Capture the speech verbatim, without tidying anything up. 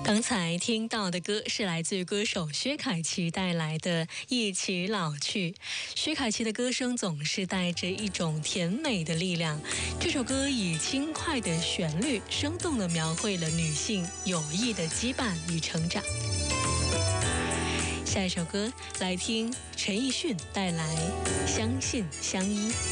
刚才听到的歌是来自于歌手薛凯琪带来的《一起老去》。薛凯琪的歌声总是带着一种甜美的力量，这首歌以轻快的旋律，生动地描绘了女性友谊的羁绊与成长。下一首歌来听陈奕迅带来《相信相依》。